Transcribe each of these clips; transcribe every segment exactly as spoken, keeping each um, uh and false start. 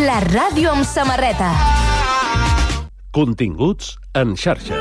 La ràdio amb samarreta. Continguts en xarxa.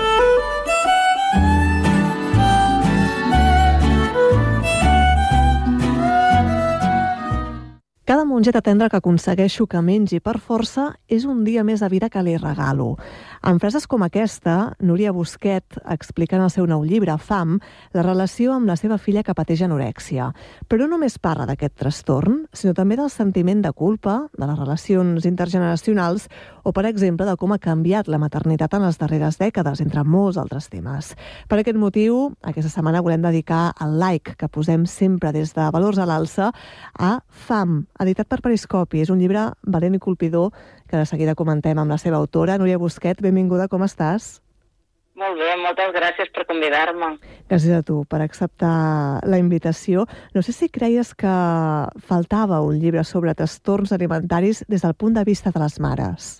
Cada mongeta tendra que aconsegueixo que mengi per força és un dia més de vida que li regalo. Amb frases com aquesta, Núria Busquet explica en el seu nou llibre, Fam, la relació amb la seva filla que pateix anorèxia. Però no només parla d'aquest trastorn, sinó també del sentiment de culpa, de les relacions intergeneracionals o, per exemple, de com ha canviat la maternitat en les darreres dècades, entre molts altres temes. Per aquest motiu, aquesta setmana volem dedicar el like que posem sempre des de Valors a l'Alça a Fam, editat per Periscopi. És un llibre valent i colpidor que de seguida comentem amb la seva autora. Núria Busquet, benvinguda, com estàs? Molt bé, moltes gràcies per convidar-me. Gràcies a tu per acceptar la invitació. No sé si creies que faltava un llibre sobre trastorns alimentaris des del punt de vista de les mares.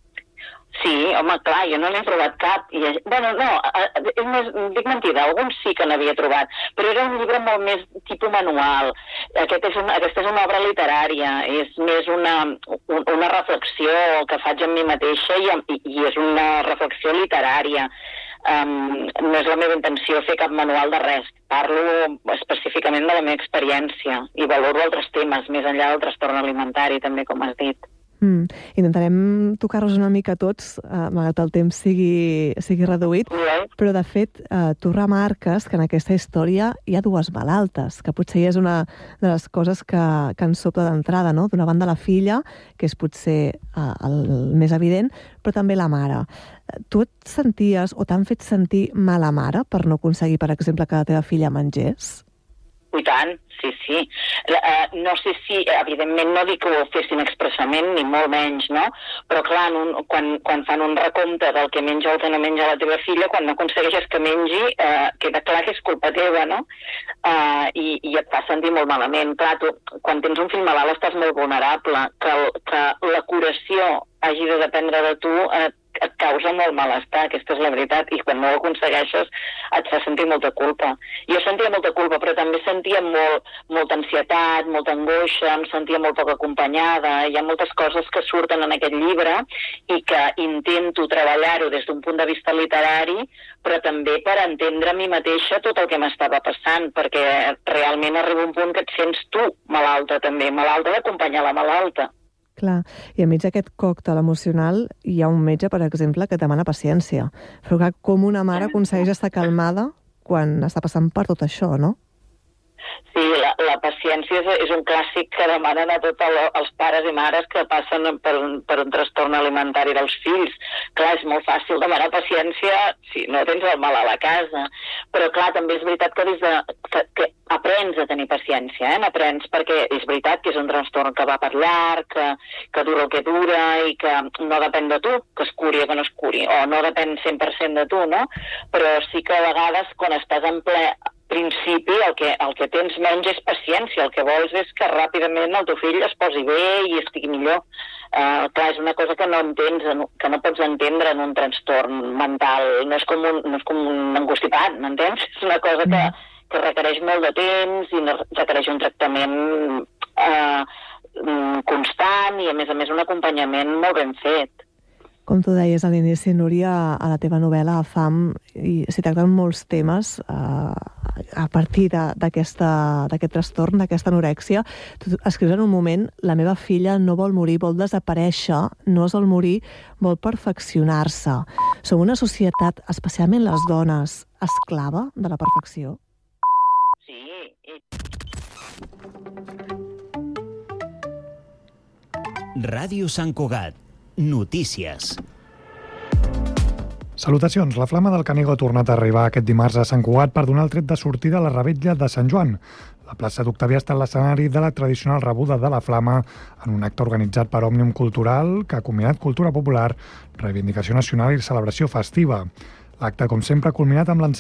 Sí, home, clar, jo no n'he trobat cap. I, bueno, no, és més, dic mentida, alguns sí que n'havia trobat, però era un llibre molt més tipus manual. Aquest és una, aquesta és una obra literària, és més una, una reflexió que faig amb mi mateixa i, i és una reflexió literària. Um, no és la meva intenció fer cap manual de res. Parlo específicament de la meva experiència i valoro altres temes, més enllà del trastorn alimentari, també, com has dit. Mm. Intentarem tocar-los una mica tots, eh, malgrat el temps sigui, sigui reduït, sí. Però de fet eh, tu remarques que en aquesta història hi ha dues malaltes, que potser és una de les coses que, que ens sobta d'entrada, no? D'una banda la filla, que és potser eh, el més evident, però també la mare. Tu et senties o t'han fet sentir mala mare per no aconseguir, per exemple, que la teva filla mengés? I tant, sí, sí. Uh, no sé si, evidentment, no dic que ho fessin expressament, ni molt menys, no? Però, clar, un, quan, quan fan un recompte del que menja o el que no menja la teva filla, quan no aconsegueixes que mengi, uh, queda clar que és culpa teva, no? Uh, i, I et fa sentir molt malament. Clar, tu, quan tens un fill malalt estàs molt vulnerable. Que, que la curació hagi de dependre de tu uh, et causa molt malestar, aquesta és la veritat, i quan no ho aconsegueixes et fa sentir molta culpa. Jo sentia molta culpa, però també sentia molt, molta ansietat, molta angoixa, em sentia molt poc acompanyada. Hi ha moltes coses que surten en aquest llibre i que intento treballar-ho des d'un punt de vista literari, però també per entendre a mi mateixa tot el que m'estava passant, perquè realment arriba un punt que et sents tu malalta també, malalta d'acompanyar la malalta. Clar, i enmig d'aquest còctel emocional hi ha un metge, per exemple, que et demana paciència. Però clar, com una mare aconsegueix estar calmada quan està passant per tot això, no? Sí, la, la paciència és, és un clàssic que demanen a tots els pares i mares que passen per un, per un trastorn alimentari dels fills. Clar, és molt fàcil demanar paciència si no tens el mal a la casa. Però clar, també és veritat que des de... Que, que aprens a tenir paciència, eh? Aprens perquè és veritat que és un trastorn que va per llarg, que, que dura el que dura i que no depèn de tu, que es curi o que no es curi, o no depèn cent per cent de tu, no? Però sí que a vegades quan estàs en ple principi el que, el que tens menys és paciència, el que vols és que ràpidament el teu fill es posi bé i estigui millor. Uh, clar, és una cosa que no entens, que no pots entendre en un trastorn mental, no és com un, no és com un angostipat, m'entens? És una cosa que, que requereix molt de temps i requereix un tractament uh, constant i a més a més un acompanyament molt ben fet. Com tu deies a l'inici, Núria, a la teva novel·la, a Fam, s'hi tracten molts temes eh, a partir d'aquest trastorn, d'aquesta anorèxia. Tu escrius en un moment, la meva filla no vol morir, vol desaparèixer, no es vol morir, vol perfeccionar-se. Som una societat, especialment les dones, esclava de la perfecció? Sí. Ràdio Sant Cugat. Notícies. Salutacions. La Flama del Canigó ha tornat a arribar aquest dimarts a Sant Cugat per donar el tret de sortida a la revetlla de Sant Joan. La plaça d'Octavià està en l'escenari de la tradicional rebuda de la Flama en un acte organitzat per Òmnium Cultural que ha combinat cultura popular, reivindicació nacional i celebració festiva. L'acte, com sempre, ha culminat amb l'encenament